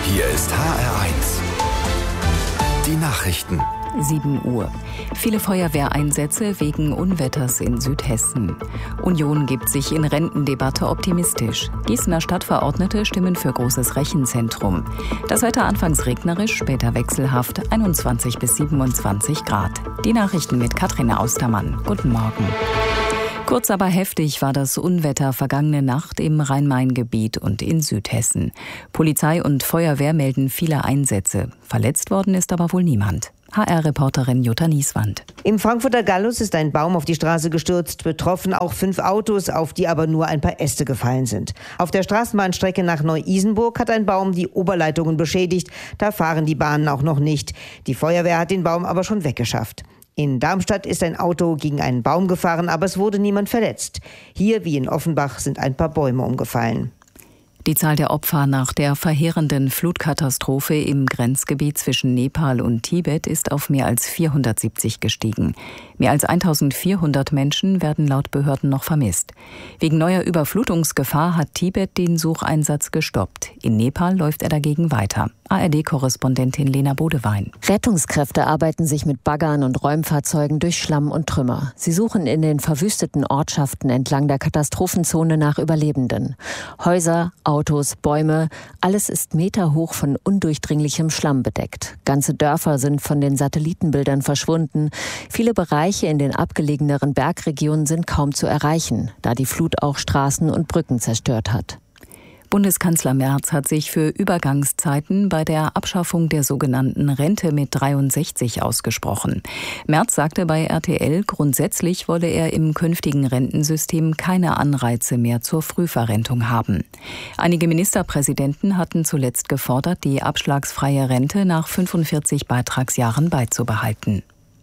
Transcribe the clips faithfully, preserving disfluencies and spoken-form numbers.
Hier ist H R eins. Die Nachrichten. sieben Uhr. Viele Feuerwehreinsätze wegen Unwetters in Südhessen. Union gibt sich in Rentendebatte optimistisch. Gießener Stadtverordnete stimmen für großes Rechenzentrum. Das Wetter anfangs regnerisch, später wechselhaft, einundzwanzig bis siebenundzwanzig Grad. Die Nachrichten mit Katrin Austermann. Guten Morgen. Kurz aber heftig war das Unwetter vergangene Nacht im Rhein-Main-Gebiet und in Südhessen. Polizei und Feuerwehr melden viele Einsätze. Verletzt worden ist aber wohl niemand. H R-Reporterin Jutta Nieswand. Im Frankfurter Gallus ist ein Baum auf die Straße gestürzt, betroffen auch fünf Autos, auf die aber nur ein paar Äste gefallen sind. Auf der Straßenbahnstrecke nach Neu-Isenburg hat ein Baum die Oberleitungen beschädigt. Da fahren die Bahnen auch noch nicht. Die Feuerwehr hat den Baum aber schon weggeschafft. In Darmstadt ist ein Auto gegen einen Baum gefahren, aber es wurde niemand verletzt. Hier wie in Offenbach sind ein paar Bäume umgefallen. Die Zahl der Opfer nach der verheerenden Flutkatastrophe im Grenzgebiet zwischen Nepal und Tibet ist auf mehr als vierhundertsiebzig gestiegen. Mehr als eintausendvierhundert Menschen werden laut Behörden noch vermisst. Wegen neuer Überflutungsgefahr hat Tibet den Sucheinsatz gestoppt. In Nepal läuft er dagegen weiter. A R D-Korrespondentin Lena Bodewein. Rettungskräfte arbeiten sich mit Baggern und Räumfahrzeugen durch Schlamm und Trümmer. Sie suchen in den verwüsteten Ortschaften entlang der Katastrophenzone nach Überlebenden. Häuser, Autos, Bäume, alles ist meterhoch von undurchdringlichem Schlamm bedeckt. Ganze Dörfer sind von den Satellitenbildern verschwunden. Viele Bereiche in den abgelegeneren Bergregionen sind kaum zu erreichen, da die Flut auch Straßen und Brücken zerstört hat. Bundeskanzler Merz hat sich für Übergangszeiten bei der Abschaffung der sogenannten Rente mit dreiundsechzig ausgesprochen. Merz sagte bei R T L, grundsätzlich wolle er im künftigen Rentensystem keine Anreize mehr zur Frühverrentung haben. Einige Ministerpräsidenten hatten zuletzt gefordert, die abschlagsfreie Rente nach fünfundvierzig Beitragsjahren beizubehalten.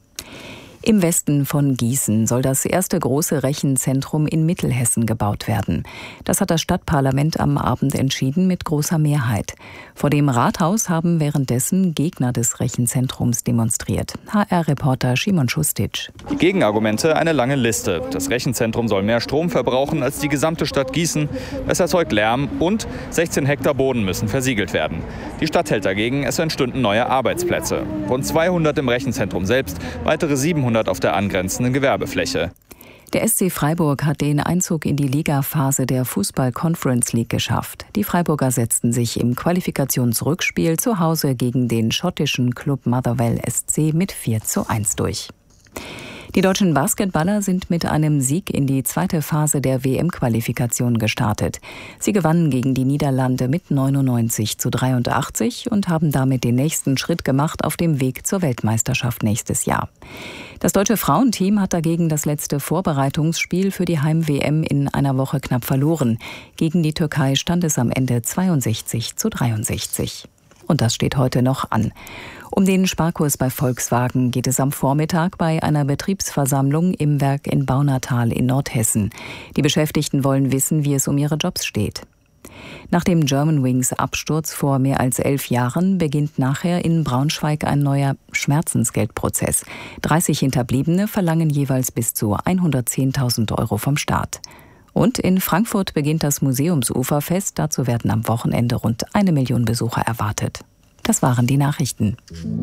Im Westen von Gießen soll das erste große Rechenzentrum in Mittelhessen gebaut werden. Das hat das Stadtparlament am Abend entschieden mit großer Mehrheit. Vor dem Rathaus haben währenddessen Gegner des Rechenzentrums demonstriert. H R-Reporter Szymon Schustic. Die Gegenargumente eine lange Liste. Das Rechenzentrum soll mehr Strom verbrauchen als die gesamte Stadt Gießen. Es erzeugt Lärm und sechzehn Hektar Boden müssen versiegelt werden. Die Stadt hält dagegen, es entstünden neue Arbeitsplätze. Rund zweihundert im Rechenzentrum selbst, weitere siebenhundert auf der angrenzenden Gewerbefläche. Der S C Freiburg hat den Einzug in die Ligaphase der Fußball-Conference League geschafft. Die Freiburger setzten sich im Qualifikationsrückspiel zu Hause gegen den schottischen Club Motherwell S C mit vier zu eins durch. Die deutschen Basketballer sind mit einem Sieg in die zweite Phase der W M-Qualifikation gestartet. Sie gewannen gegen die Niederlande mit neunundneunzig zu dreiundachtzig und haben damit den nächsten Schritt gemacht auf dem Weg zur Weltmeisterschaft nächstes Jahr. Das deutsche Frauenteam hat dagegen das letzte Vorbereitungsspiel für die Heim-W M in einer Woche knapp verloren. Gegen die Türkei stand es am Ende zweiundsechzig zu dreiundsechzig. Und das steht heute noch an. Um den Sparkurs bei Volkswagen geht es am Vormittag bei einer Betriebsversammlung im Werk in Baunatal in Nordhessen. Die Beschäftigten wollen wissen, wie es um ihre Jobs steht. Nach dem Germanwings-Absturz vor mehr als elf Jahren beginnt nachher in Braunschweig ein neuer Schmerzensgeldprozess. dreißig Hinterbliebene verlangen jeweils bis zu hundertzehntausend Euro vom Staat. Und in Frankfurt beginnt das Museumsuferfest. Dazu werden am Wochenende rund eine Million Besucher erwartet. Das waren die Nachrichten.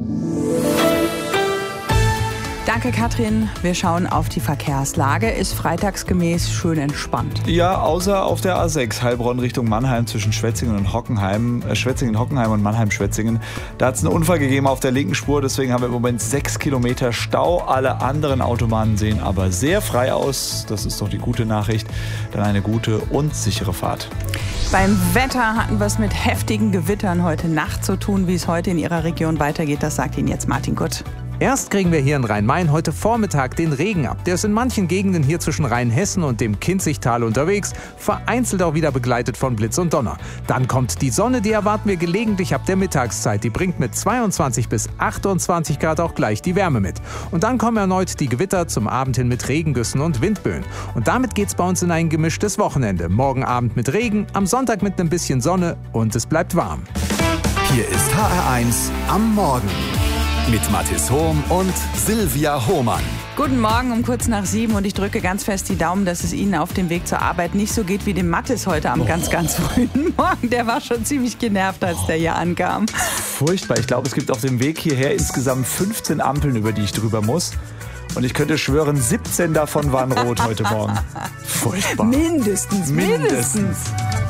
Danke, Katrin. Wir schauen auf die Verkehrslage. Ist freitagsgemäß schön entspannt. Ja, außer auf der A sechs, Heilbronn Richtung Mannheim zwischen Schwetzingen und Hockenheim, äh, Schwetzingen-Hockenheim und Mannheim-Schwetzingen. Da hat es einen Unfall gegeben auf der linken Spur, deswegen haben wir im Moment sechs Kilometer Stau. Alle anderen Autobahnen sehen aber sehr frei aus. Das ist doch die gute Nachricht. Dann eine gute und sichere Fahrt. Beim Wetter hatten wir es mit heftigen Gewittern heute Nacht zu tun. Wie es heute in Ihrer Region weitergeht, das sagt Ihnen jetzt Martin Gutt. Erst kriegen wir hier in Rhein-Main heute Vormittag den Regen ab. Der ist in manchen Gegenden hier zwischen Rheinhessen und dem Kinzigtal unterwegs, vereinzelt auch wieder begleitet von Blitz und Donner. Dann kommt die Sonne, die erwarten wir gelegentlich ab der Mittagszeit. Die bringt mit zweiundzwanzig bis achtundzwanzig Grad auch gleich die Wärme mit. Und dann kommen erneut die Gewitter zum Abend hin mit Regengüssen und Windböen. Und damit geht's bei uns in ein gemischtes Wochenende. Morgen Abend mit Regen, am Sonntag mit einem bisschen Sonne und es bleibt warm. Hier ist H R eins am Morgen mit Mathis Hohm und Silvia Hohmann. Guten Morgen um kurz nach sieben und ich drücke ganz fest die Daumen, dass es Ihnen auf dem Weg zur Arbeit nicht so geht wie dem Mathis heute am oh. ganz, ganz frühen Morgen. Der war schon ziemlich genervt, als der hier ankam. Furchtbar. Ich glaube, es gibt auf dem Weg hierher insgesamt fünfzehn Ampeln, über die ich drüber muss. Und ich könnte schwören, siebzehn davon waren rot heute Morgen. Furchtbar. Mindestens, mindestens. mindestens.